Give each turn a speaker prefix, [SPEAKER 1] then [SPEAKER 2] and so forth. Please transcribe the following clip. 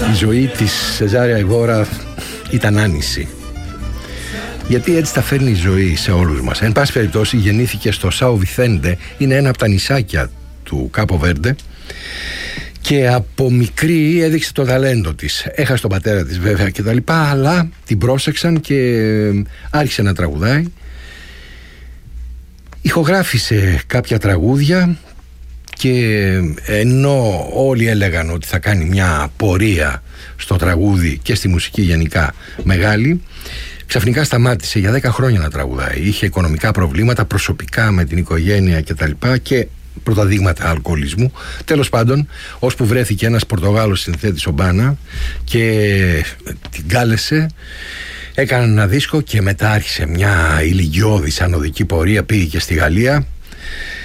[SPEAKER 1] Η ζωή της Σεζάρια Ιβόρα ήταν άνηση. Γιατί έτσι τα φέρνει η ζωή σε όλους μας. Εν πάση περιπτώσει, γεννήθηκε στο Σάο Βιθέντε, είναι ένα από τα νησάκια του Κάπο Βέρντε, και από μικρή έδειξε το ταλέντο της. Έχασε τον πατέρα της βέβαια και τα λοιπά, αλλά την πρόσεξαν και άρχισε να τραγουδάει. Ηχογράφησε κάποια τραγούδια και ενώ όλοι έλεγαν ότι θα κάνει μια πορεία στο τραγούδι και στη μουσική γενικά μεγάλη, ξαφνικά σταμάτησε για 10 χρόνια να τραγουδάει. Είχε οικονομικά προβλήματα προσωπικά με την οικογένεια και τα λοιπά και πρώτα δείγματα αλκοολισμού. Τέλος πάντων, ώσπου βρέθηκε ένας Πορτογάλος συνθέτης, ο Μπάνα, και την κάλεσε, έκανε ένα δίσκο και μετά άρχισε μια ηλικιώδης ανωδική πορεία. Πήγε και στη Γαλλία